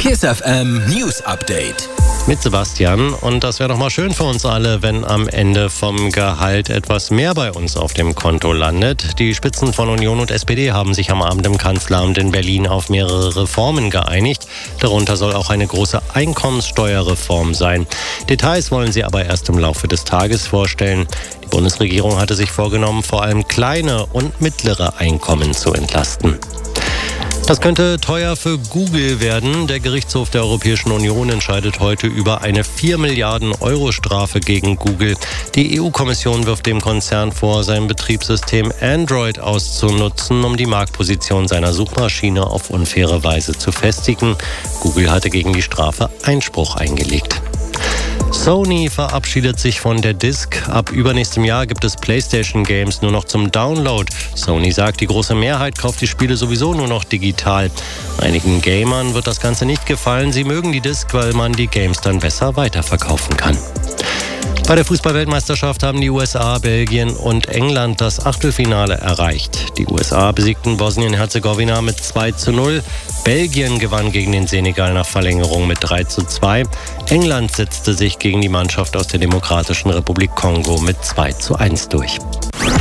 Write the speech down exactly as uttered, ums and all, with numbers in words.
KISS F M News Update. Mit Sebastian, und das wäre doch mal schön für uns alle, wenn am Ende vom Gehalt etwas mehr bei uns auf dem Konto landet. Die Spitzen von Union und S P D haben sich am Abend im Kanzleramt in Berlin auf mehrere Reformen geeinigt. Darunter soll auch eine große Einkommenssteuerreform sein. Details wollen sie aber erst im Laufe des Tages vorstellen. Die Bundesregierung hatte sich vorgenommen, vor allem kleine und mittlere Einkommen zu entlasten. Das könnte teuer für Google werden. Der Gerichtshof der Europäischen Union entscheidet heute über eine vier Milliarden Euro Strafe gegen Google. Die E U-Kommission wirft dem Konzern vor, sein Betriebssystem Android auszunutzen, um die Marktposition seiner Suchmaschine auf unfaire Weise zu festigen. Google hatte gegen die Strafe Einspruch eingelegt. Sony verabschiedet sich von der Disc. Ab übernächstem Jahr gibt es PlayStation-Games nur noch zum Download. Sony sagt, die große Mehrheit kauft die Spiele sowieso nur noch digital. Einigen Gamern wird das Ganze nicht gefallen. Sie mögen die Disc, weil man die Games dann besser weiterverkaufen kann. Bei der Fußball-Weltmeisterschaft haben die U S A, Belgien und England das Achtelfinale erreicht. Die U S A besiegten Bosnien-Herzegowina mit zwei zu null. Belgien gewann gegen den Senegal nach Verlängerung mit drei zu zwei. England setzte sich gegen die Mannschaft aus der Demokratischen Republik Kongo mit zwei zu eins durch.